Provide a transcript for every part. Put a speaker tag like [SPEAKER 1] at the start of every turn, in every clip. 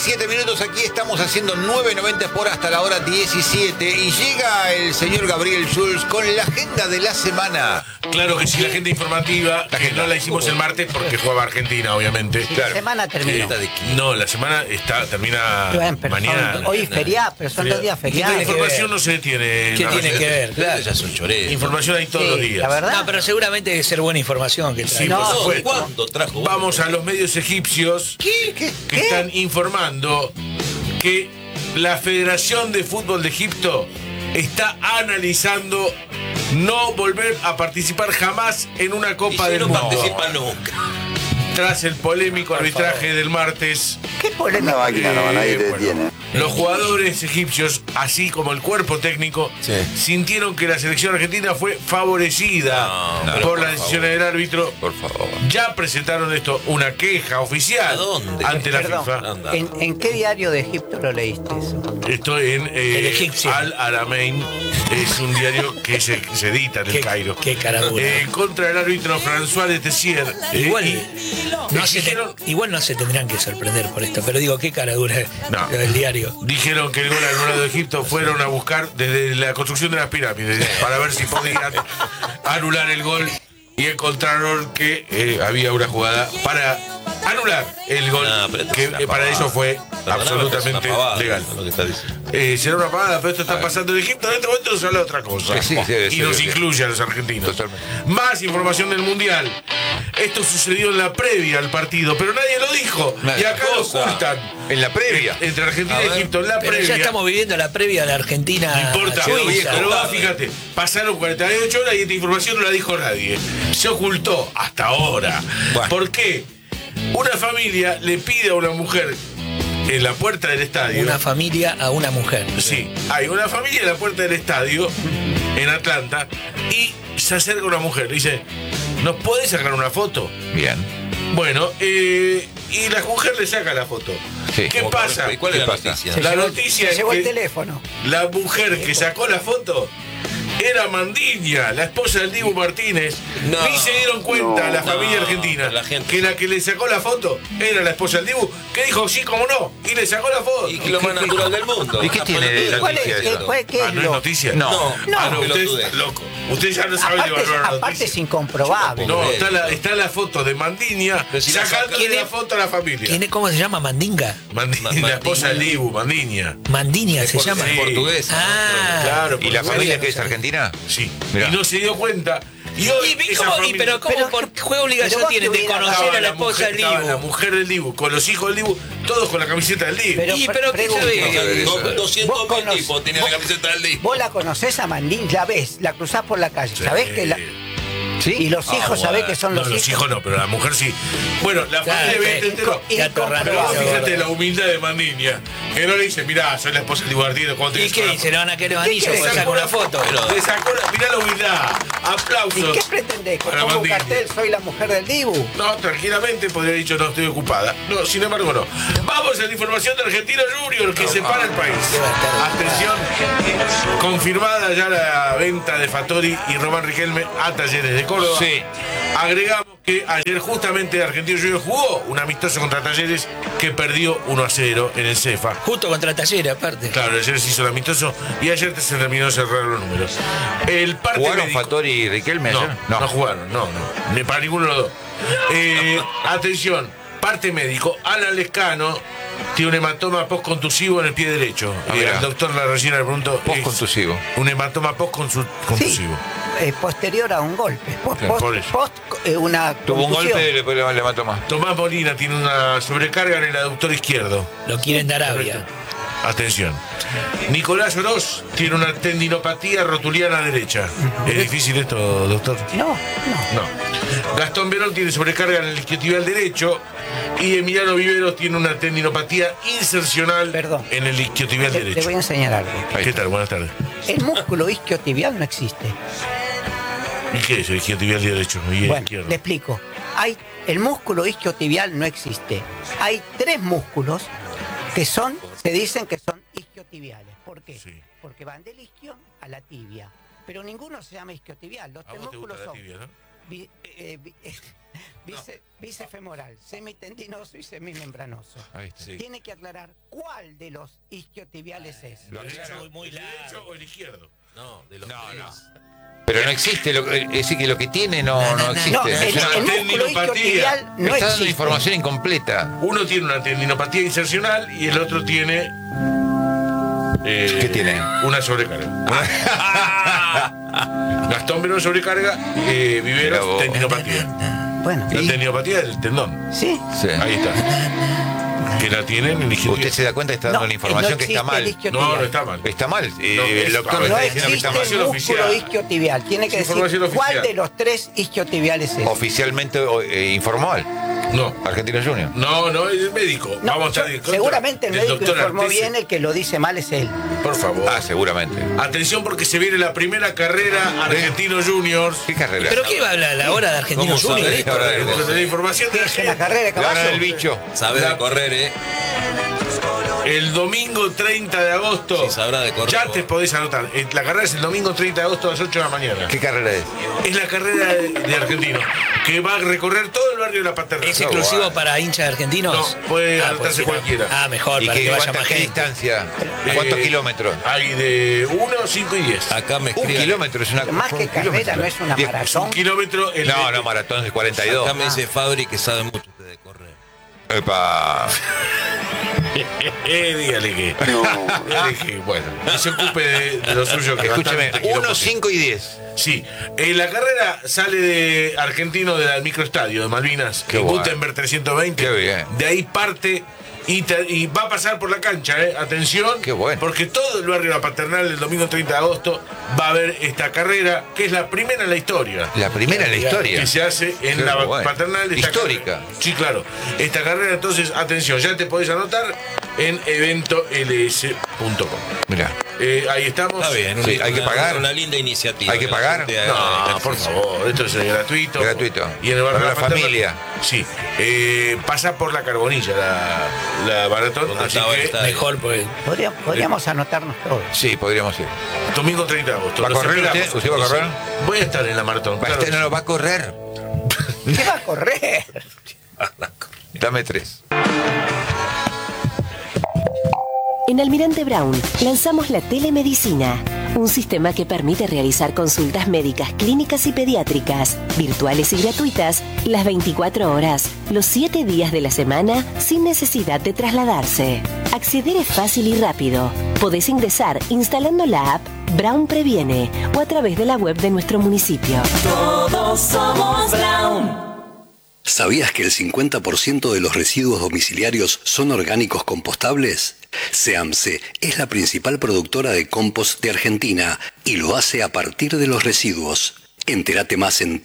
[SPEAKER 1] 17 minutos, aquí estamos haciendo 9.90 por hasta la hora 17 y llega el señor Gabriel Schulz con la agenda de la semana.
[SPEAKER 2] Claro que sí, la agenda informativa, que no la hicimos el martes porque jugaba Argentina, obviamente.
[SPEAKER 3] La semana terminó.
[SPEAKER 2] No, la semana termina mañana.
[SPEAKER 3] Hoy es feriado, pero son 2 días feriados.
[SPEAKER 2] La información no se detiene.
[SPEAKER 4] ¿Qué tiene que ver? Claro.
[SPEAKER 1] Ya son choreros.
[SPEAKER 2] Información hay todos los días.
[SPEAKER 3] La verdad.
[SPEAKER 4] No, pero seguramente debe ser buena información que trae.
[SPEAKER 2] Sí,
[SPEAKER 3] No,
[SPEAKER 2] por supuesto.
[SPEAKER 1] ¿Cuándo trajo?
[SPEAKER 2] Vamos a los medios egipcios que están informando que la Federación de Fútbol de Egipto está analizando no volver a participar jamás en una Copa del Mundo.
[SPEAKER 1] No participa nunca.
[SPEAKER 2] Tras el polémico arbitraje del martes,
[SPEAKER 3] ¿Qué polémica?
[SPEAKER 5] Una máquina, no, nadie te detiene.
[SPEAKER 2] los jugadores egipcios, así como el cuerpo técnico, sintieron que la selección argentina fue favorecida por las decisiones del árbitro.
[SPEAKER 1] Por favor.
[SPEAKER 2] Ya presentaron una queja oficial
[SPEAKER 1] ¿A dónde?
[SPEAKER 2] ante la
[SPEAKER 3] Perdón,
[SPEAKER 2] FIFA.
[SPEAKER 3] ¿en qué diario de Egipto lo leíste eso?
[SPEAKER 2] Esto en
[SPEAKER 4] El egipcio.
[SPEAKER 2] Al Aramein, es un diario que se edita en el Cairo.
[SPEAKER 4] Qué carabura.
[SPEAKER 2] En contra del árbitro François de Tessier.
[SPEAKER 4] Igual no se tendrán que sorprender por esto, pero digo, qué cara dura el diario.
[SPEAKER 2] Dijeron que el gol anulado de Egipto fueron a buscar desde la construcción de las pirámides para ver si podían anular el gol y encontraron que había una jugada para anular el gol que para ellos fue absolutamente legal. Será una pavada, pero esto está pasando en Egipto. En este momento se habla de otra cosa. Y nos incluye a los argentinos.
[SPEAKER 1] Totalmente.
[SPEAKER 2] Más información del Mundial. Esto sucedió en la previa al partido, pero nadie lo dijo. Y acá lo ocultan.
[SPEAKER 1] En la previa.
[SPEAKER 2] Entre Argentina y Egipto, en la
[SPEAKER 4] Pero
[SPEAKER 2] previa.
[SPEAKER 4] ya estamos viviendo la previa de la Argentina.
[SPEAKER 2] No importa,
[SPEAKER 4] Suiza.
[SPEAKER 2] pero fíjate, pasaron 48 horas y esta información no la dijo nadie. Se ocultó hasta ahora.
[SPEAKER 1] Bueno.
[SPEAKER 2] ¿Por qué? Una familia le pide a una mujer en la puerta del estadio.
[SPEAKER 4] Una familia a una mujer.
[SPEAKER 2] Sí, hay una familia en la puerta del estadio en Atlanta y se acerca una mujer. Le dice, ¿nos podés sacar una foto?
[SPEAKER 1] Bien.
[SPEAKER 2] Bueno, y la mujer le saca la foto.
[SPEAKER 1] Sí.
[SPEAKER 2] ¿Qué pasa?
[SPEAKER 1] ¿Y cuál es la noticia?
[SPEAKER 2] La noticia es
[SPEAKER 3] Llegó el
[SPEAKER 2] que
[SPEAKER 3] teléfono.
[SPEAKER 2] la mujer que sacó la foto era Mandiña, la esposa del Dibu Martínez. Ni se dieron cuenta la familia argentina que la que le sacó la foto era la esposa del Dibu, que dijo sí, como no, y le sacó la foto.
[SPEAKER 1] Y que lo más natural del mundo. ¿Y qué tiene de
[SPEAKER 3] ¿Cuál
[SPEAKER 1] noticia
[SPEAKER 3] es?
[SPEAKER 1] eso?
[SPEAKER 3] ¿Qué es
[SPEAKER 2] ¿No es
[SPEAKER 3] lo?
[SPEAKER 2] noticia?
[SPEAKER 1] No.
[SPEAKER 2] Usted es loco. Usted ya no sabe de valorar la
[SPEAKER 3] Aparte
[SPEAKER 2] noticia.
[SPEAKER 3] es incomprobable.
[SPEAKER 2] No, está la foto de Mandiña sacándole la foto a la familia.
[SPEAKER 4] ¿Cómo se llama? ¿Mandinga?
[SPEAKER 2] Mandiña, la esposa del Dibu, Mandiña.
[SPEAKER 4] Mandinia se llama.
[SPEAKER 2] Sí.
[SPEAKER 1] Portugués.
[SPEAKER 2] Claro,
[SPEAKER 1] ¿Y la
[SPEAKER 2] portugués.
[SPEAKER 1] familia que es argentina?
[SPEAKER 2] Sí.
[SPEAKER 1] Mirá.
[SPEAKER 2] Y no se dio cuenta. Y hoy esa familia-
[SPEAKER 4] Pero ¿por qué obligación
[SPEAKER 3] vos
[SPEAKER 4] tienen de
[SPEAKER 3] tuvieras-
[SPEAKER 4] conocer a la
[SPEAKER 2] la
[SPEAKER 4] esposa del
[SPEAKER 2] estaba la
[SPEAKER 4] Dibu?
[SPEAKER 2] mujer del Dibu, con los hijos del Dibu, todos con la camiseta del Dibu.
[SPEAKER 3] Pero
[SPEAKER 4] ¿Qué se ve?
[SPEAKER 1] Vos
[SPEAKER 5] 200.000 tipos tienen la camiseta del disco.
[SPEAKER 3] Vos la conocés a Mandín, la ves, la cruzás por la calle. ¿Sabés que la.?
[SPEAKER 1] ¿Sí?
[SPEAKER 3] Y los hijos, ¿sabés que son
[SPEAKER 2] No,
[SPEAKER 3] los hijos?
[SPEAKER 2] no, pero la mujer sí. Bueno, la familia evidentemente entero. Pero vos fíjate la humildad de Mandiña, que no le dice, mirá, soy la esposa del Dibu Martínez.
[SPEAKER 4] ¿Y qué dice? ¿Le van a querer anillo?
[SPEAKER 3] ¿Qué
[SPEAKER 4] Pues saca una foto.
[SPEAKER 2] Le sacó mirá la humildad.
[SPEAKER 3] ¿Y
[SPEAKER 2] Aplausos.
[SPEAKER 3] qué pretendés? ¿Que
[SPEAKER 2] Para
[SPEAKER 3] ponga un
[SPEAKER 2] Mandiña.
[SPEAKER 3] cartel, soy la mujer del Dibu?
[SPEAKER 2] No, tranquilamente podría haber dicho no estoy ocupada. No, sin embargo no. Vamos a la información de Argentino Junior que separa el país. Atención, confirmada ya la venta de Fattori y Román Riquelme a Talleres de Córdoba.
[SPEAKER 1] Sí.
[SPEAKER 2] Agregamos que ayer justamente Argentino Junior jugó un amistoso contra Talleres que perdió 1-0 en el Cefa.
[SPEAKER 4] Justo contra Talleres, aparte.
[SPEAKER 2] Claro, ayer se hizo el amistoso y ayer se terminó de cerrar los números. El parte
[SPEAKER 1] ¿Jugaron
[SPEAKER 2] médico-
[SPEAKER 1] Fattori y Riquelme
[SPEAKER 2] no,
[SPEAKER 1] ayer?
[SPEAKER 2] no jugaron, no. Ni para ninguno de los dos. Atención, parte médico. Alan Lescano tiene un hematoma postcontusivo en el pie derecho.
[SPEAKER 1] mirá.
[SPEAKER 2] El doctor Larrañina le preguntó.
[SPEAKER 1] Postcontusivo.
[SPEAKER 2] Un hematoma postcontusivo.
[SPEAKER 3] Posterior a un golpe.
[SPEAKER 2] Por eso.
[SPEAKER 3] Una
[SPEAKER 1] Tuvo un
[SPEAKER 3] contusión.
[SPEAKER 1] golpe y después le mató más.
[SPEAKER 2] Tomás Molina tiene una sobrecarga en el aductor izquierdo.
[SPEAKER 4] Lo quieren de Arabia.
[SPEAKER 2] Atención. Nicolás Oroz tiene una tendinopatía rotuliana derecha. ¿Es difícil esto, doctor?
[SPEAKER 3] No.
[SPEAKER 2] Gastón Verón tiene sobrecarga en el isquiotibial derecho y Emiliano Viveros tiene una tendinopatía insercional
[SPEAKER 3] Perdón.
[SPEAKER 2] en el isquiotibial
[SPEAKER 3] Te voy a
[SPEAKER 2] derecho.
[SPEAKER 3] enseñar algo.
[SPEAKER 2] ¿Qué tal? Buenas tardes.
[SPEAKER 3] El músculo isquiotibial no existe.
[SPEAKER 2] ¿Y qué es el isquiotibial derecho y el
[SPEAKER 3] Bueno,
[SPEAKER 2] izquierdo?
[SPEAKER 3] le explico. El músculo isquiotibial no existe. Hay 3 músculos que se dicen que son isquiotibiales. ¿Por qué?
[SPEAKER 2] Sí.
[SPEAKER 3] Porque van del isquio a la tibia. Pero ninguno se llama isquiotibial. Los
[SPEAKER 2] ¿A
[SPEAKER 3] 3
[SPEAKER 2] vos te gusta
[SPEAKER 3] músculos
[SPEAKER 2] la
[SPEAKER 3] son.
[SPEAKER 2] tibia, no?
[SPEAKER 3] bicefemoral, semitendinoso y semimembranoso.
[SPEAKER 1] Sí.
[SPEAKER 3] Tiene que aclarar cuál de los isquiotibiales es.
[SPEAKER 4] Muy
[SPEAKER 2] ¿El derecho o el izquierdo?
[SPEAKER 5] No, de los
[SPEAKER 1] No.
[SPEAKER 5] tres.
[SPEAKER 1] Pero no existe, es decir, que lo que tiene no existe.
[SPEAKER 3] No,
[SPEAKER 1] Es una-
[SPEAKER 3] el músculo isquiotibial no
[SPEAKER 1] está dando
[SPEAKER 3] existe.
[SPEAKER 1] información incompleta.
[SPEAKER 2] Uno tiene una tendinopatía insercional y el otro tiene...
[SPEAKER 1] ¿Qué tiene?
[SPEAKER 2] Una sobrecarga. Gastón Verón sobrecarga,
[SPEAKER 1] Mira
[SPEAKER 2] Viveros
[SPEAKER 1] vos.
[SPEAKER 2] tendinopatía.
[SPEAKER 3] Bueno,
[SPEAKER 2] La tendinopatía del tendón.
[SPEAKER 3] sí.
[SPEAKER 1] Sí.
[SPEAKER 2] Ahí está. Que la tienen en
[SPEAKER 1] Usted
[SPEAKER 2] isquiotibial.
[SPEAKER 1] se da cuenta que está dando
[SPEAKER 3] No,
[SPEAKER 1] la información
[SPEAKER 3] no
[SPEAKER 1] que está
[SPEAKER 3] existe
[SPEAKER 1] mal.
[SPEAKER 3] el isquiotibial.
[SPEAKER 2] No está mal.
[SPEAKER 1] Está mal.
[SPEAKER 2] No,
[SPEAKER 1] El doctor me
[SPEAKER 2] es-
[SPEAKER 3] No
[SPEAKER 1] está diciendo que está mal.
[SPEAKER 3] existe
[SPEAKER 2] información
[SPEAKER 3] músculo
[SPEAKER 2] oficial.
[SPEAKER 3] isquiotibial. Tiene que
[SPEAKER 2] Es información
[SPEAKER 3] decir cuál
[SPEAKER 2] oficial.
[SPEAKER 3] de los 3 isquiotibiales es.
[SPEAKER 1] Oficialmente informal.
[SPEAKER 2] No.
[SPEAKER 1] Argentino Junior.
[SPEAKER 2] No, es el médico.
[SPEAKER 3] No,
[SPEAKER 2] Vamos a estar en contra
[SPEAKER 3] seguramente el
[SPEAKER 2] del
[SPEAKER 3] médico
[SPEAKER 2] doctor
[SPEAKER 3] informó
[SPEAKER 2] Artese.
[SPEAKER 3] bien, el que lo dice mal es él.
[SPEAKER 2] Por favor.
[SPEAKER 1] Ah, seguramente.
[SPEAKER 2] Atención porque se viene la primera carrera Argentino Juniors.
[SPEAKER 1] ¿Qué carrera?
[SPEAKER 4] ¿Pero qué va a hablar? ¿La hora de Argentino
[SPEAKER 5] ¿Cómo
[SPEAKER 4] Junior?
[SPEAKER 5] sabe?
[SPEAKER 1] Ahora de-
[SPEAKER 2] Porque tenés información de
[SPEAKER 3] ¿Qué
[SPEAKER 2] la
[SPEAKER 3] es la
[SPEAKER 2] gente.
[SPEAKER 3] carrera de
[SPEAKER 1] La hora
[SPEAKER 3] caballo?
[SPEAKER 1] del bicho.
[SPEAKER 5] Sabe de correr,
[SPEAKER 2] El domingo 30 de agosto.
[SPEAKER 5] Sí, sabrá de correr,
[SPEAKER 2] Ya
[SPEAKER 5] vos.
[SPEAKER 2] te podés anotar. La carrera es el domingo 30 de agosto a las 8 de la mañana.
[SPEAKER 1] ¿Qué carrera es?
[SPEAKER 2] Es la carrera de Argentino. Que va a recorrer todo el barrio de la Paternal.
[SPEAKER 4] ¿Es exclusivo para hinchas argentinos?
[SPEAKER 2] No, puede anotarse
[SPEAKER 4] sí,
[SPEAKER 2] cualquiera.
[SPEAKER 4] Ah, mejor,
[SPEAKER 1] ¿Y
[SPEAKER 4] para que vaya
[SPEAKER 1] qué
[SPEAKER 4] más gente.
[SPEAKER 1] distancia? ¿Cuántos kilómetros?
[SPEAKER 2] Hay de 1, 5 y 10.
[SPEAKER 5] Acá me
[SPEAKER 1] Un
[SPEAKER 5] escriben.
[SPEAKER 1] kilómetro es una...
[SPEAKER 3] Más que
[SPEAKER 1] un
[SPEAKER 3] carrera,
[SPEAKER 1] kilómetro.
[SPEAKER 3] no es una
[SPEAKER 1] 10.
[SPEAKER 3] maratón.
[SPEAKER 2] Un kilómetro.
[SPEAKER 1] No, maratón es de 42.
[SPEAKER 5] Acá me dice Fabri que sabe mucho usted de correr.
[SPEAKER 1] Epa.
[SPEAKER 2] Dígale que. Dígale que, bueno, no se ocupe de lo suyo. Que
[SPEAKER 1] Escúcheme,
[SPEAKER 2] bastante quilombo
[SPEAKER 1] 1,
[SPEAKER 2] tiene.
[SPEAKER 1] 5 y 10.
[SPEAKER 2] Sí, la carrera sale de Argentino del microestadio de Malvinas,
[SPEAKER 1] Qué
[SPEAKER 2] en
[SPEAKER 1] bueno.
[SPEAKER 2] Gutenberg 320.
[SPEAKER 1] Qué bien.
[SPEAKER 2] De ahí parte y va a pasar por la cancha, atención.
[SPEAKER 1] Qué bueno.
[SPEAKER 2] Porque todo el barrio de la Paternal el domingo 30 de agosto va a ver esta carrera, que es la primera en la historia.
[SPEAKER 1] La primera en la historia.
[SPEAKER 2] Que se hace en
[SPEAKER 1] Qué
[SPEAKER 2] la
[SPEAKER 1] bueno.
[SPEAKER 2] Paternal de esta
[SPEAKER 1] Histórica.
[SPEAKER 2] carrera. Sí, claro. Esta carrera, entonces, atención, ya te podés anotar en eventols.com.
[SPEAKER 1] Mira.
[SPEAKER 2] Ahí estamos.
[SPEAKER 5] Está bien,
[SPEAKER 1] Sí, hay que pagar.
[SPEAKER 5] Una linda iniciativa.
[SPEAKER 1] Hay que
[SPEAKER 5] la
[SPEAKER 1] pagar.
[SPEAKER 5] gente haga
[SPEAKER 2] No,
[SPEAKER 5] ejercicio.
[SPEAKER 2] por favor, esto es gratuito.
[SPEAKER 1] Gratuito.
[SPEAKER 2] Y en el barrio
[SPEAKER 1] Para
[SPEAKER 2] de
[SPEAKER 1] la
[SPEAKER 2] Paternal,
[SPEAKER 1] familia.
[SPEAKER 2] Sí. Pasa por la Carbonilla, la maratón.
[SPEAKER 5] Donde
[SPEAKER 2] Así
[SPEAKER 5] estaba
[SPEAKER 2] que,
[SPEAKER 5] el estadio.
[SPEAKER 4] Mejor, pues.
[SPEAKER 3] Podríamos anotarnos todos.
[SPEAKER 1] Sí, podríamos ir.
[SPEAKER 2] domingo 30 de agosto.
[SPEAKER 1] ¿Va a
[SPEAKER 2] Los
[SPEAKER 1] correr
[SPEAKER 2] esperamos.
[SPEAKER 1] usted? ¿Usted va a correr?
[SPEAKER 2] Voy a estar en la maratón.
[SPEAKER 1] Va,
[SPEAKER 2] claro
[SPEAKER 1] este
[SPEAKER 2] que
[SPEAKER 1] no lo va a correr.
[SPEAKER 3] ¿Qué va a correr?
[SPEAKER 1] Dame 3.
[SPEAKER 6] En Almirante Brown lanzamos la telemedicina, un sistema que permite realizar consultas médicas, clínicas y pediátricas, virtuales y gratuitas, las 24 horas, los 7 días de la semana, sin necesidad de trasladarse. Acceder es fácil y rápido. Podés ingresar instalando la app Brown Previene o a través de la web de nuestro municipio.
[SPEAKER 7] Todos somos Brown.
[SPEAKER 8] ¿Sabías que el 50% de los residuos domiciliarios son orgánicos compostables? SEAMSE es la principal productora de compost de Argentina y lo hace a partir de los residuos. Entérate más en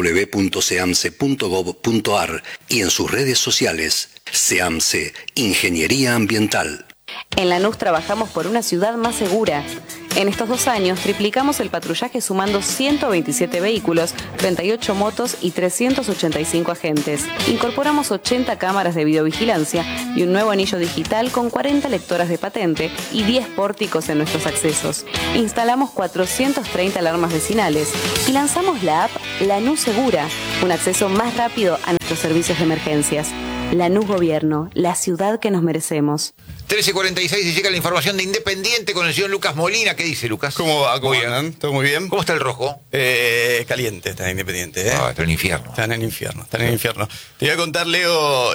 [SPEAKER 8] www.seamse.gov.ar y en sus redes sociales. SEAMSE, Ingeniería Ambiental.
[SPEAKER 9] En Lanús trabajamos por una ciudad más segura. En estos 2 años triplicamos el patrullaje sumando 127 vehículos, 38 motos y 385 agentes. Incorporamos 80 cámaras de videovigilancia y un nuevo anillo digital con 40 lectoras de patente y 10 pórticos en nuestros accesos. Instalamos 430 alarmas vecinales y lanzamos la app Lanús Segura, un acceso más rápido a nuestros servicios de emergencias. Lanús Gobierno, la ciudad que nos merecemos.
[SPEAKER 1] 13:46 y llega la información de Independiente con el señor Lucas Molina. ¿Qué dice, Lucas?
[SPEAKER 10] ¿Cómo va? ¿Cómo
[SPEAKER 1] Muy bien.
[SPEAKER 10] andan? ¿Todo muy bien?
[SPEAKER 1] ¿Cómo está el rojo?
[SPEAKER 10] Caliente está Independiente, ¿eh?
[SPEAKER 1] Está en el infierno.
[SPEAKER 10] Están en el infierno, están en el infierno. Te voy a contar, Leo,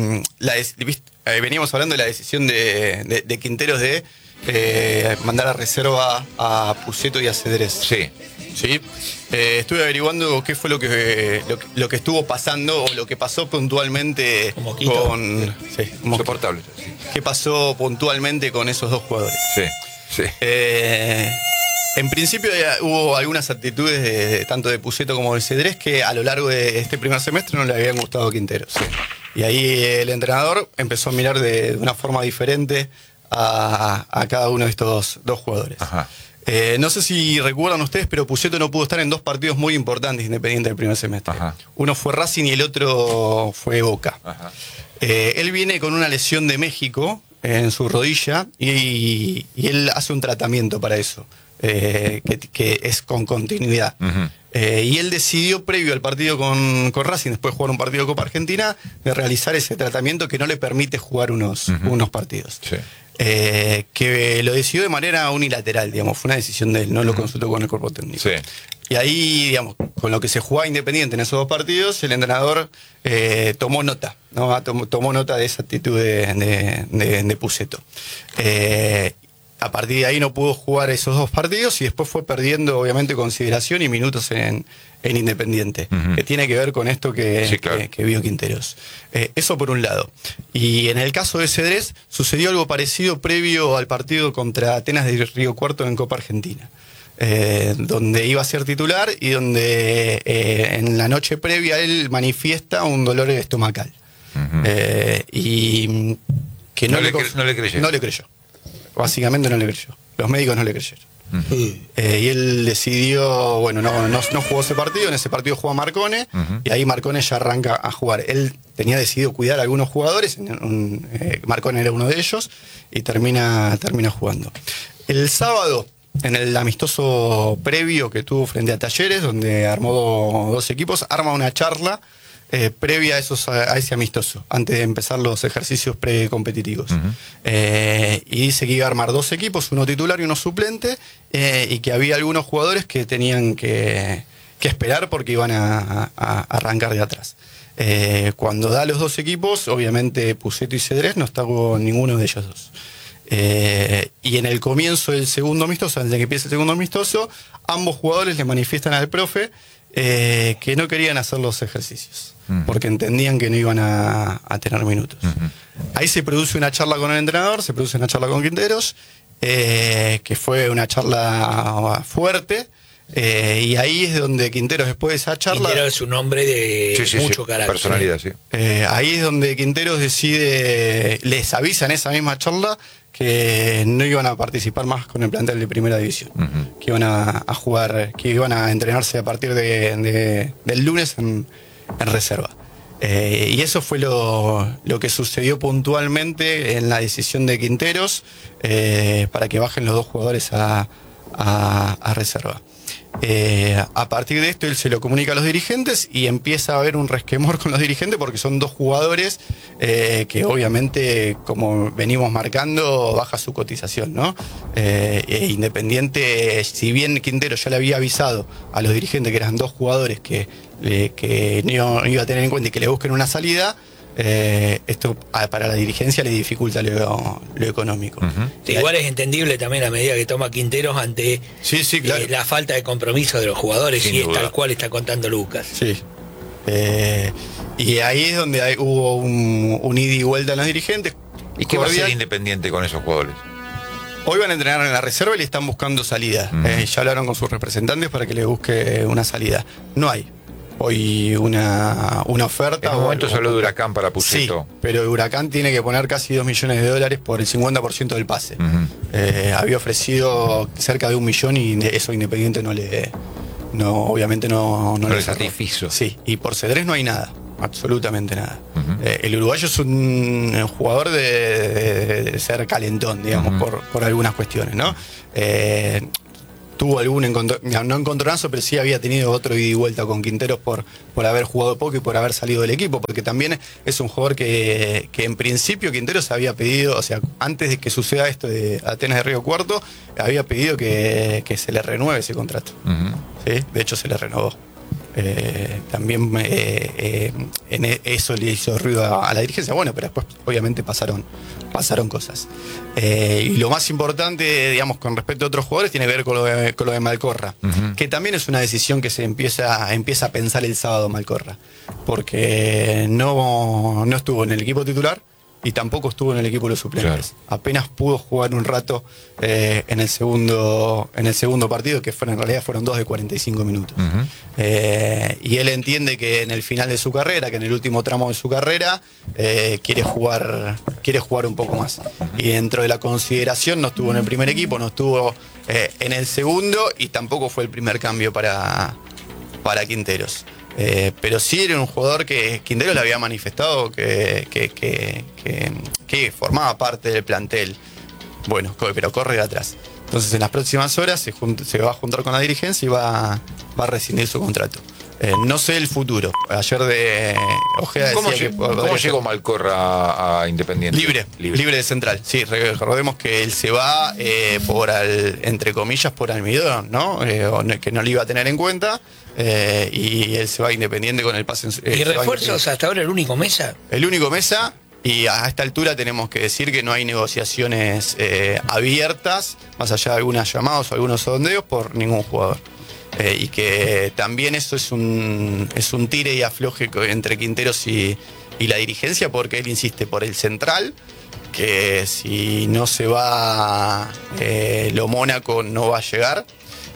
[SPEAKER 10] veníamos hablando de la decisión de Quinteros de mandar a reserva a Puceto y a Cedrés.
[SPEAKER 1] Sí.
[SPEAKER 10] ¿Sí? Estuve averiguando qué fue lo que estuvo pasando o lo que pasó puntualmente con... Sí,
[SPEAKER 1] Insoportable.
[SPEAKER 10] ¿Qué pasó puntualmente con esos dos jugadores?
[SPEAKER 1] Sí, sí.
[SPEAKER 10] En principio hubo algunas actitudes tanto de Puceto como de Cedrés que a lo largo de este primer semestre no le habían gustado a Quinteros. Sí. Y ahí el entrenador empezó a mirar de una forma diferente a cada uno de estos dos jugadores.
[SPEAKER 1] Ajá.
[SPEAKER 10] No sé si recuerdan ustedes, pero Puceto no pudo estar en 2 partidos muy importantes Independiente del primer semestre.
[SPEAKER 1] Ajá.
[SPEAKER 10] Uno fue Racing y el otro fue Boca.
[SPEAKER 1] Ajá.
[SPEAKER 10] Él viene con una lesión de México en su rodilla y él hace un tratamiento para eso. que es con continuidad. Y él decidió, previo al partido con Racing, después de jugar un partido de Copa Argentina, de realizar ese tratamiento que no le permite jugar unos partidos.
[SPEAKER 1] Sí.
[SPEAKER 10] Que lo decidió de manera unilateral, digamos, fue una decisión de él, no lo consultó con el cuerpo técnico.
[SPEAKER 1] Sí.
[SPEAKER 10] Y ahí, digamos, con lo que se jugaba Independiente en esos 2 partidos, el entrenador tomó nota, ¿no? Tomó nota de esa actitud de Pusetto. A partir de ahí no pudo jugar esos 2 partidos y después fue perdiendo, obviamente, consideración y minutos en Independiente, que tiene que ver con esto que vio Quinteros. Eso por un lado. Y en el caso de Cedrés, sucedió algo parecido previo al partido contra Atenas de Río Cuarto en Copa Argentina. Donde iba a ser titular y donde en la noche previa él manifiesta un dolor estomacal. Y que no le creyó. No le creyó. Básicamente no le creyó. Los médicos no le creyeron. Y él decidió, bueno, no jugó ese partido. En ese partido jugó Marcone y ahí Marcone ya arranca a jugar. Él tenía decidido cuidar a algunos jugadores, Marcone era uno de ellos y termina jugando. El sábado, en el amistoso previo que tuvo frente a Talleres, donde armó 2 equipos, arma una charla previa a ese amistoso, antes de empezar los ejercicios precompetitivos. Y dice que iba a armar 2 equipos, uno titular y uno suplente, y que había algunos jugadores que tenían que esperar porque iban a arrancar de atrás. Cuando da los 2 equipos, obviamente Pusetto y Cedrés no está con ninguno de ellos 2. Y en el comienzo del segundo amistoso, antes de que empiece el segundo amistoso, ambos jugadores le manifiestan al profe que no querían hacer los ejercicios porque entendían que no iban a tener minutos. Ahí se produce una charla con el entrenador, se produce una charla con Quinteros, que fue una charla fuerte. Y ahí es donde Quinteros, después de esa charla...
[SPEAKER 4] Quinteros es un hombre de mucho carácter.
[SPEAKER 1] Personalidad, sí.
[SPEAKER 10] Ahí es donde Quinteros decide, les avisa en esa misma charla que no iban a participar más con el plantel de Primera División, que iban a jugar, que iban a entrenarse a partir del lunes en reserva. Y eso fue lo que sucedió puntualmente en la decisión de Quinteros para que bajen los 2 jugadores a reserva. A partir de esto él se lo comunica a los dirigentes y empieza a haber un resquemor con los dirigentes porque son 2 jugadores que obviamente, como venimos marcando, baja su cotización, ¿no? Independiente, si bien Quintero ya le había avisado a los dirigentes que eran 2 jugadores que no iba a tener en cuenta y que le busquen una salida, esto para la dirigencia le dificulta lo económico.
[SPEAKER 4] Igual es entendible también la medida que toma Quinteros ante
[SPEAKER 10] claro.
[SPEAKER 4] La falta de compromiso de los jugadores.
[SPEAKER 1] Sin
[SPEAKER 4] y
[SPEAKER 1] duda.
[SPEAKER 4] es tal cual está contando Lucas.
[SPEAKER 10] Sí. Y ahí es donde hubo un ida y vuelta en los dirigentes.
[SPEAKER 1] ¿Y qué va a hacer Independiente con esos jugadores?
[SPEAKER 10] Hoy van a entrenar en la reserva y le están buscando salida. Ya hablaron con sus representantes para que le busque una salida. No hay hoy una oferta.
[SPEAKER 1] En un momento se habló de Huracán para Pusetto.
[SPEAKER 10] Sí, pero Huracán tiene que poner casi $2 millones por el 50% del pase. Había ofrecido cerca de $1 millón y eso Independiente obviamente no le
[SPEAKER 1] satisfizo.
[SPEAKER 10] Sí, y por Cedrés no hay nada, absolutamente nada. El uruguayo es un jugador de ser calentón, digamos, por algunas cuestiones, ¿no? Tuvo algún no encontronazo, pero sí había tenido otro ida y vuelta con Quinteros por haber jugado poco y por haber salido del equipo, porque también es un jugador que en principio Quinteros había pedido, o sea, antes de que suceda esto de Atenas de Río Cuarto, había pedido que se le renueve ese contrato. ¿Sí? De hecho se le renovó. También eso le hizo ruido a la dirigencia, bueno, pero después obviamente pasaron cosas. Y lo más importante, digamos, con respecto a otros jugadores, tiene que ver con lo de Malcorra, que también es una decisión que se empieza a pensar el sábado Malcorra, porque no estuvo en el equipo titular y tampoco estuvo en el equipo de los suplentes. Claro. Apenas pudo jugar un rato en el segundo partido, que en realidad fueron 2 de 45 minutos. Y él entiende que en el final de su carrera, que en el último tramo de su carrera, quiere jugar un poco más. Y dentro de la consideración no estuvo en el primer equipo, no estuvo en el segundo y tampoco fue el primer cambio para Quinteros. Pero sí era un jugador que Quinteros le había manifestado que formaba parte del plantel. Bueno, pero corre de atrás. Entonces en las próximas horas se va a juntar con la dirigencia y va a rescindir su contrato. No sé el futuro. Ayer de Ojeda decía
[SPEAKER 1] ¿Cómo llegó Malcorra a Independiente?
[SPEAKER 10] Libre de Central. Sí, recordemos que él se va entre comillas, por Almidón, ¿no? Que no le iba a tener en cuenta. Y él se va a Independiente con el pase.
[SPEAKER 4] ¿Y refuerzos hasta ahora el único Mesa?
[SPEAKER 10] El único Mesa. Y a esta altura tenemos que decir que no hay negociaciones abiertas, más allá de algunos llamados o algunos sondeos, por ningún jugador. Y que también eso es un tire y afloje entre Quinteros y la dirigencia, porque él insiste por el central, que si no se va lo Mónaco no va a llegar.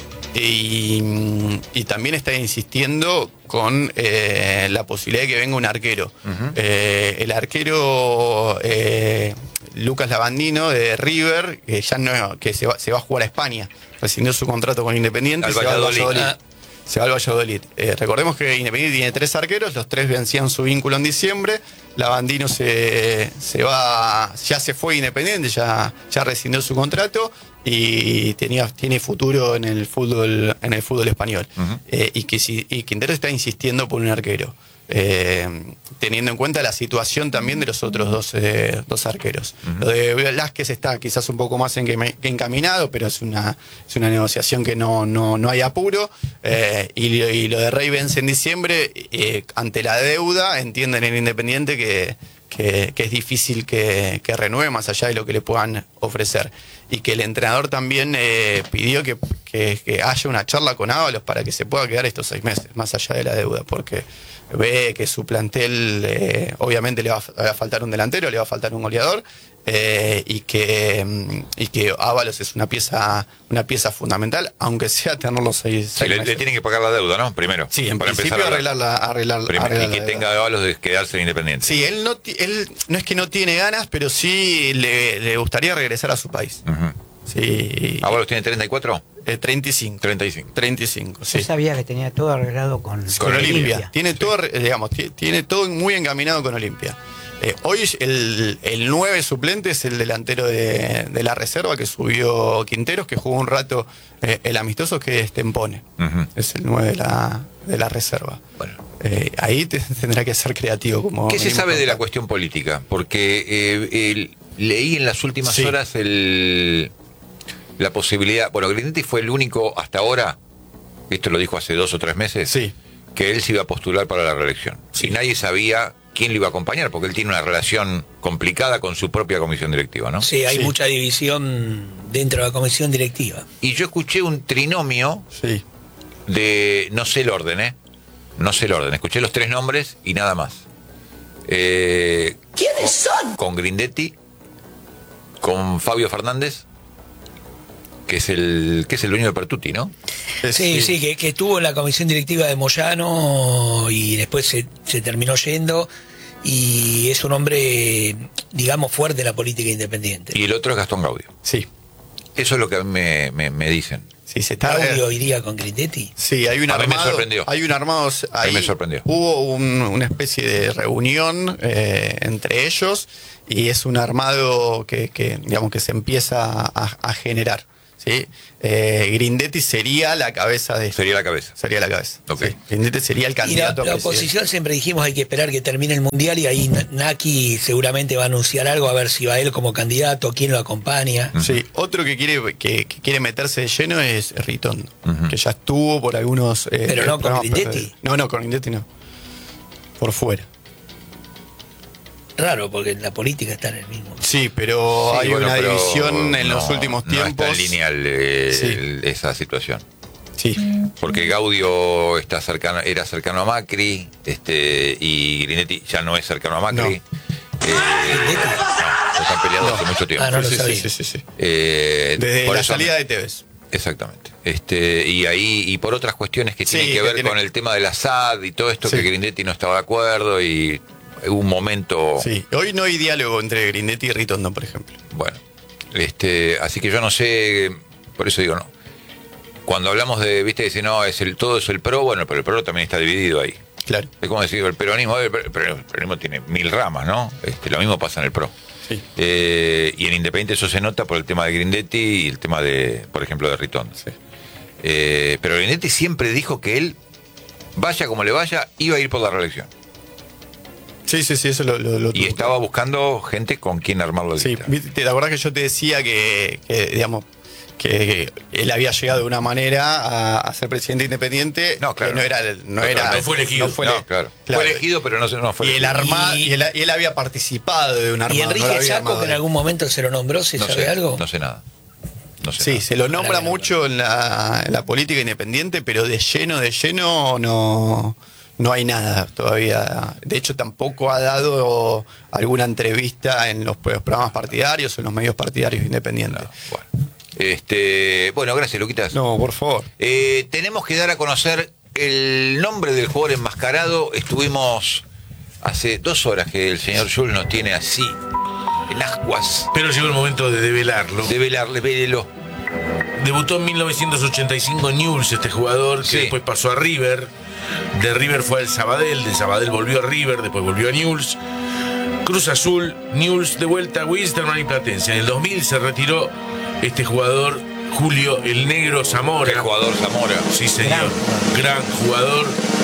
[SPEAKER 10] Y también está insistiendo con la posibilidad de que venga un arquero. El arquero Lucas Lavandino de River, que se va a jugar a España. Rescindió su contrato con Independiente y se va al Valladolid. Se va al Valladolid. Recordemos que Independiente tiene 3 arqueros, los 3 vencían su vínculo en diciembre. Lavandino se va, ya se fue Independiente, ya rescindió su contrato y tiene futuro en el fútbol español. Y Quintero está insistiendo por un arquero. Teniendo en cuenta la situación también de los otros dos arqueros. Lo de Velázquez está quizás un poco más encaminado, pero es una negociación que no hay apuro. Y lo de Rey vence en diciembre, ante la deuda, entienden en Independiente que es difícil que renueve más allá de lo que le puedan ofrecer. Y que el entrenador también pidió que haya una charla con Ábalos para que se pueda quedar estos 6 meses, más allá de la deuda, porque ve que su plantel obviamente le va a faltar un delantero, le va a faltar un goleador, y que Ábalos es una pieza fundamental, aunque sea tenerlo 6 meses.
[SPEAKER 1] Le tienen que pagar la deuda, ¿no? Primero.
[SPEAKER 10] Sí, en
[SPEAKER 1] para
[SPEAKER 10] principio arreglar
[SPEAKER 1] y que tenga Ábalos de quedarse en Independiente.
[SPEAKER 10] Sí, él no es que no tiene ganas, pero sí le gustaría regresar a su país. Sí.
[SPEAKER 1] ¿Ábalos tiene 34?
[SPEAKER 10] 35. 35, sí.
[SPEAKER 3] Yo sabía que tenía todo arreglado con
[SPEAKER 10] Olimpia. Tiene todo muy encaminado con Olimpia. Hoy el 9 suplente es el delantero de la reserva que subió Quinteros, que jugó un rato el amistoso, que es Tempone. Es el 9 de la reserva. Bueno. Ahí tendrá que ser creativo.
[SPEAKER 1] ¿Qué se sabe de la cuestión política? Porque leí en las últimas horas la posibilidad. Bueno, Grindetti fue el único hasta ahora, esto lo dijo hace 2 o 3 meses, que él se iba a postular para la reelección. Y nadie sabía quién lo iba a acompañar, porque él tiene una relación complicada con su propia comisión directiva, ¿no?
[SPEAKER 4] Sí, hay mucha división dentro de la comisión directiva.
[SPEAKER 1] Y yo escuché un trinomio de, no sé el orden, no sé el orden, escuché los 3 nombres y nada más.
[SPEAKER 7] ¿Quiénes son?
[SPEAKER 1] Con Grindetti, con Fabio Fernández, que es el dueño de Pertuti, ¿no?
[SPEAKER 4] Sí, que estuvo en la comisión directiva de Moyano y después se terminó yendo, y es un hombre, digamos, fuerte en la política independiente.
[SPEAKER 1] Y el otro es Gastón Gaudio.
[SPEAKER 10] Sí.
[SPEAKER 1] Eso es lo que a mí me dicen.
[SPEAKER 10] Sí,
[SPEAKER 4] ¿Gaudio iría con Grindetti?
[SPEAKER 10] Sí, hay un armado.
[SPEAKER 1] A mí me sorprendió.
[SPEAKER 10] Hay un armado ahí.
[SPEAKER 1] Me sorprendió.
[SPEAKER 10] Hubo una especie de reunión entre ellos, y es un armado que digamos que se empieza a generar. ¿Sí? Grindetti sería la cabeza de esto.
[SPEAKER 1] Sería la cabeza.
[SPEAKER 10] Okay. Sí, Grindetti sería el candidato.
[SPEAKER 4] Y la oposición siempre dijimos hay que esperar que termine el Mundial, y ahí Naki seguramente va a anunciar algo, a ver si va él como candidato, quién lo acompaña.
[SPEAKER 10] Sí, otro que quiere meterse de lleno es Ritondo, que ya estuvo por algunos...
[SPEAKER 4] pero no con Grindetti.
[SPEAKER 10] No, con Grindetti no. Por fuera.
[SPEAKER 4] Raro, porque la política está en el mismo.
[SPEAKER 10] Sí, pero hay una división en los últimos tiempos.
[SPEAKER 1] No está lineal esa situación.
[SPEAKER 10] Sí.
[SPEAKER 1] Porque Gaudio era cercano a Macri, y Grindetti ya no es cercano a Macri. Están peleados hace mucho tiempo.
[SPEAKER 4] No lo sabía.
[SPEAKER 10] Sí. Desde la salida de Tevez.
[SPEAKER 1] Exactamente. Y por otras cuestiones que tienen que ver con el tema del Assad y todo esto, que Grindetti no estaba de acuerdo, y un momento...
[SPEAKER 10] Sí, hoy no hay diálogo entre Grindetti y Ritondo, por ejemplo.
[SPEAKER 1] Bueno, así que yo no sé, por eso digo, no. Cuando hablamos de, viste, dice, no, todo es el PRO, bueno, pero el PRO también está dividido ahí.
[SPEAKER 10] Claro.
[SPEAKER 1] Es como decir, el peronismo tiene 1000 ramas, ¿no? Lo mismo pasa en el PRO.
[SPEAKER 10] Sí.
[SPEAKER 1] Y en Independiente eso se nota por el tema de Grindetti y el tema de, por ejemplo, de Ritondo.
[SPEAKER 10] Sí.
[SPEAKER 1] Pero Grindetti siempre dijo que él, vaya como le vaya, iba a ir por la reelección.
[SPEAKER 10] Sí, eso lo
[SPEAKER 1] Y estaba buscando gente con quien armar la lista.
[SPEAKER 10] Sí, ¿te acordás que yo te decía que digamos, que él había llegado de una manera a ser presidente independiente?
[SPEAKER 1] No, claro.
[SPEAKER 10] Que no fue elegido.
[SPEAKER 1] Claro. Fue elegido, pero no fue elegido.
[SPEAKER 10] Y él había participado de una armada.
[SPEAKER 4] ¿Y Enrique Chaco, que en algún momento se lo nombró, sabe algo?
[SPEAKER 1] No sé nada.
[SPEAKER 10] Sí, se lo nombra mucho en la política independiente, pero de lleno no hay nada todavía. De hecho, tampoco ha dado alguna entrevista en los programas partidarios o en los medios partidarios independientes.
[SPEAKER 1] Bueno, gracias, Luquitas.
[SPEAKER 10] No, por favor.
[SPEAKER 1] Tenemos que dar a conocer el nombre del jugador enmascarado. Estuvimos hace 2 horas que el señor Jules nos tiene así, en ascuas.
[SPEAKER 2] Pero llegó el momento de develarlo.
[SPEAKER 1] Vélelo.
[SPEAKER 2] Debutó en 1985 en Newell's este jugador, que después pasó a River. De River fue al Sabadell, de Sabadell volvió a River, después volvió a Newell's. Cruz Azul, Newell's, de vuelta a Wilstermann y Platense. En el 2000 se retiró este jugador, Julio el Negro Zamora.
[SPEAKER 1] El jugador Zamora.
[SPEAKER 2] Sí, señor. Gran jugador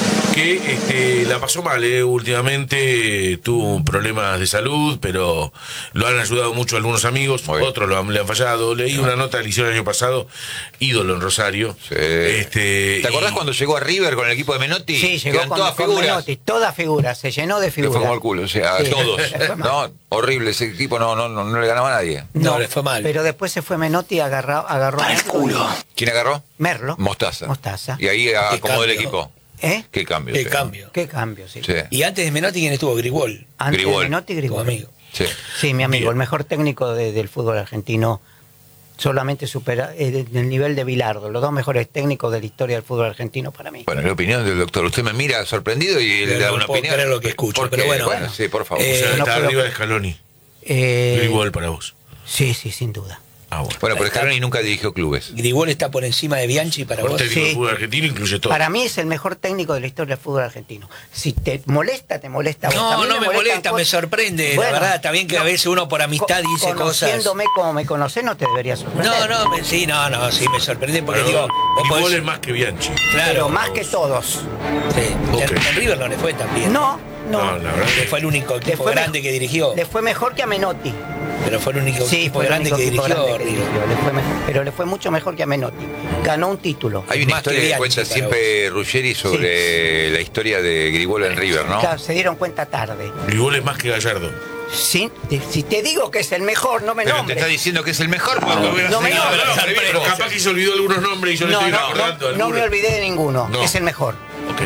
[SPEAKER 2] que la pasó mal, últimamente tuvo problemas de salud, pero lo han ayudado mucho algunos amigos, otros le han fallado. Leí una nota que le hicieron el año pasado, ídolo en Rosario.
[SPEAKER 1] Sí. ¿Te acordás cuando llegó a River con el equipo de Menotti?
[SPEAKER 3] Sí, llegó con Menotti, todas figuras, se llenó de figuras.
[SPEAKER 1] Le fue como el culo, o sea,
[SPEAKER 3] sí,
[SPEAKER 1] todos. No, horrible, ese equipo no le ganaba a nadie.
[SPEAKER 4] No, le fue mal.
[SPEAKER 3] Pero después se fue Menotti y agarró
[SPEAKER 1] para el culo. ¿Quién agarró?
[SPEAKER 3] Merlo.
[SPEAKER 1] Mostaza.
[SPEAKER 3] Y
[SPEAKER 1] ahí acomodó el equipo.
[SPEAKER 3] ¿Qué
[SPEAKER 1] cambio?
[SPEAKER 3] Qué cambio, sí.
[SPEAKER 4] Y antes de Menotti, ¿quién estuvo? Grigol.
[SPEAKER 3] Antes de Menotti, Grigol.
[SPEAKER 4] Amigo.
[SPEAKER 3] Sí, mi amigo, el mejor técnico del fútbol argentino. Solamente supera el nivel de Bilardo, los 2 mejores técnicos de la historia del fútbol argentino para mí.
[SPEAKER 1] Bueno, la opinión del doctor. Usted me mira sorprendido y le da una opinión.
[SPEAKER 4] No puedo lo que escucho, pero bueno.
[SPEAKER 1] Sí, por favor.
[SPEAKER 2] O sea, está arriba de Scaloni. Grigol para vos.
[SPEAKER 3] Sí, sin duda.
[SPEAKER 1] Bueno, pero Scaloni nunca dirigió clubes.
[SPEAKER 4] Grigol está por encima de Bianchi para vos.
[SPEAKER 2] Técnico del fútbol argentino incluye todo.
[SPEAKER 3] Para mí es el mejor técnico de la historia del fútbol argentino. Si te molesta, te molesta.
[SPEAKER 4] No me molesta, me sorprende. Bueno, la verdad, está bien que a veces uno por amistad dice cosas.
[SPEAKER 3] Conociéndome como me conocés, no te debería sorprender.
[SPEAKER 4] Sí, me sorprende porque digo.
[SPEAKER 2] Grigol es más que Bianchi.
[SPEAKER 3] Claro, pero más que todos.
[SPEAKER 4] Sí. En River no le fue tan bien.
[SPEAKER 3] No,
[SPEAKER 2] la verdad
[SPEAKER 4] que fue el único equipo grande que dirigió.
[SPEAKER 3] Le fue mejor que a Menotti.
[SPEAKER 4] Pero fue el único equipo grande que dirigió.
[SPEAKER 3] Pero le fue mucho mejor que a Menotti. Ganó un título.
[SPEAKER 1] Hay una historia que cuenta siempre Ruggeri sobre la historia de Grigol en River, ¿no?
[SPEAKER 3] Claro, se dieron cuenta tarde.
[SPEAKER 2] Grigol es más que Gallardo.
[SPEAKER 3] Sí, si te digo que es el mejor, no me
[SPEAKER 1] nombres.
[SPEAKER 3] nombres.
[SPEAKER 1] Te está diciendo que es el mejor.
[SPEAKER 3] No me nombres.
[SPEAKER 2] Pero capaz que se olvidó algunos nombres y yo le estoy recordando.
[SPEAKER 3] No me olvidé de ninguno. Es el mejor.
[SPEAKER 2] Ok.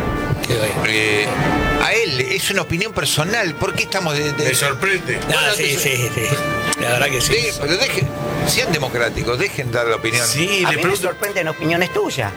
[SPEAKER 1] A él es una opinión personal. ¿Por qué estamos
[SPEAKER 2] Me sorprende.
[SPEAKER 4] Sí. La verdad que sí.
[SPEAKER 1] Pero sean democráticos, dejen dar la opinión.
[SPEAKER 3] Sí, a mí me sorprenden opiniones tuyas.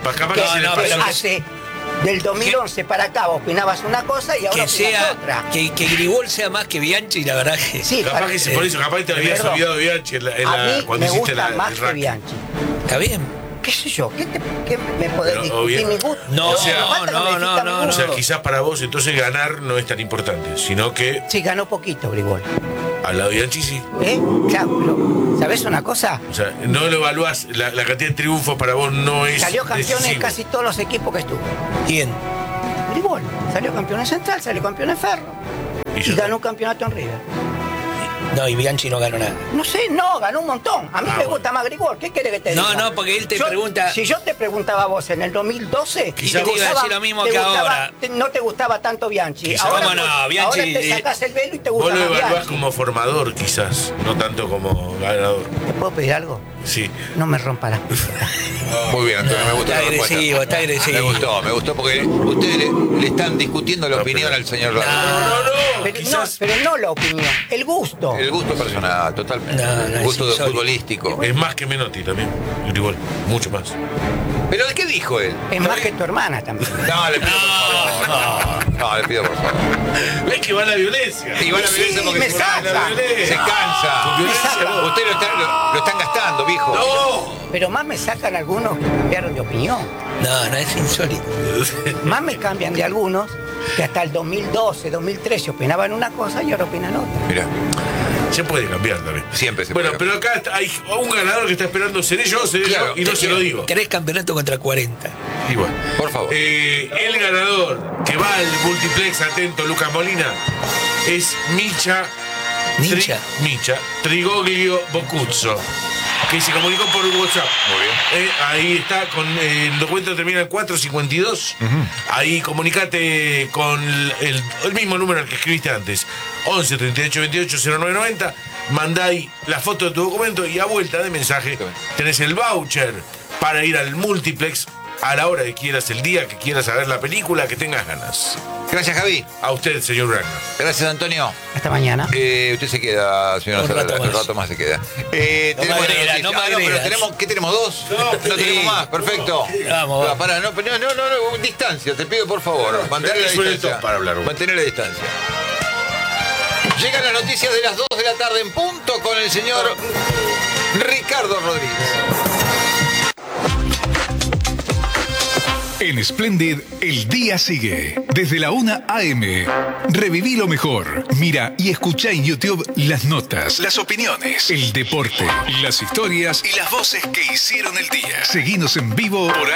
[SPEAKER 3] Del 2011 para acá opinabas una cosa y ahora opinas otra.
[SPEAKER 4] Que Grigol sea más que Bianchi, la verdad que
[SPEAKER 3] sí.
[SPEAKER 2] Capaz que por eso, capaz te habías olvidado de Bianchi
[SPEAKER 3] cuando hiciste la. A mí me gusta más que Bianchi.
[SPEAKER 4] Está bien.
[SPEAKER 3] ¿Qué sé yo? ¿Qué me podés discutir mi gusto?
[SPEAKER 4] No.
[SPEAKER 2] O sea, quizás para vos entonces ganar no es tan importante, sino que...
[SPEAKER 3] Sí, ganó poquito Grigol.
[SPEAKER 2] Al lado de Bianchi sí.
[SPEAKER 3] Claro, pero ¿sabés una cosa?
[SPEAKER 2] O sea, no lo evaluás, la cantidad de triunfos para vos no es
[SPEAKER 3] Salió campeón
[SPEAKER 2] decisivo.
[SPEAKER 3] en casi todos los equipos que estuvo.
[SPEAKER 4] ¿Quién?
[SPEAKER 3] Grigol. Salió campeón en Central, salió campeón en Ferro. Y ganó un campeonato en River.
[SPEAKER 4] No, y Bianchi no ganó nada.
[SPEAKER 3] No sé, ganó un montón. A mí me gusta más Grigol. ¿Qué quiere que te diga?
[SPEAKER 4] No, porque él te pregunta...
[SPEAKER 3] Si yo te preguntaba a vos en el 2012...
[SPEAKER 4] Quizás te iba a decir lo mismo que ahora.
[SPEAKER 3] No te gustaba tanto Bianchi.
[SPEAKER 2] Ahora
[SPEAKER 3] te sacás el velo y te gusta
[SPEAKER 2] más Bianchi. Vos lo evaluás
[SPEAKER 3] Bianchi.
[SPEAKER 2] como formador, quizás, no tanto como ganador.
[SPEAKER 3] ¿Te puedo pedir algo?
[SPEAKER 2] Sí.
[SPEAKER 3] No me rompa las pistas.
[SPEAKER 1] Muy bien, Antonio, me gustó.
[SPEAKER 4] Está agresivo.
[SPEAKER 1] Me gustó porque ustedes le están discutiendo la opinión al señor Lalo.
[SPEAKER 3] Pero no la opinión, el gusto.
[SPEAKER 1] El gusto personal, totalmente. El gusto futbolístico.
[SPEAKER 2] Es más que Menotti también, igual, mucho más.
[SPEAKER 1] ¿Pero de qué dijo él?
[SPEAKER 3] Es más que tu hermana también.
[SPEAKER 1] No, le pido por favor. No, le pido por favor.
[SPEAKER 2] ¿Ves que va la violencia?
[SPEAKER 1] Y va la violencia porque se cansa. Ustedes lo están gastando, viejo.
[SPEAKER 2] No.
[SPEAKER 3] Pero más me sacan algunos que cambiaron de opinión.
[SPEAKER 4] No, es insólito.
[SPEAKER 3] Más me cambian de algunos que hasta el 2012, 2013 opinaban una cosa y ahora opinan otra.
[SPEAKER 1] Mira.
[SPEAKER 2] Se puede cambiar también.
[SPEAKER 1] Siempre se
[SPEAKER 2] puede.
[SPEAKER 1] Bueno,
[SPEAKER 2] pero acá hay un ganador que está esperando, seré yo, y no se lo digo.
[SPEAKER 4] 3 campeonatos contra 40.
[SPEAKER 2] Y bueno,
[SPEAKER 1] por favor.
[SPEAKER 2] El ganador que va al multiplex, atento, Lucas Molina, es Micha Trigoglio Bocuzzo, que se comunicó por WhatsApp.
[SPEAKER 1] Muy bien.
[SPEAKER 2] Ahí está, el documento termina en 452. Ahí comunicate con el mismo número al que escribiste antes, 11 38 28 0990. Mandáis la foto de tu documento y a vuelta de mensaje tenés el voucher para ir al multiplex a la hora que quieras, el día que quieras ver la película, que tengas ganas.
[SPEAKER 1] Gracias, Javi.
[SPEAKER 2] A usted, señor Ragnar.
[SPEAKER 1] Gracias, Antonio.
[SPEAKER 3] Hasta mañana.
[SPEAKER 1] Usted se queda, señor Salada. Un rato más se queda. Tenemos ¿qué tenemos? ¿2? No tenemos más. Perfecto.
[SPEAKER 4] Vamos.
[SPEAKER 1] Para, no, distancia, te pido por favor. Mantener la distancia.
[SPEAKER 2] Para hablar.
[SPEAKER 1] Mantener la distancia. Llegan las noticias de las 2 de la tarde en punto con el señor Ricardo Rodríguez.
[SPEAKER 11] En Splendid, el día sigue. Desde la 1 a.m. Reviví lo mejor. Mira y escucha en YouTube las notas, las opiniones, el deporte, las historias y las voces que hicieron el día. Seguinos en vivo por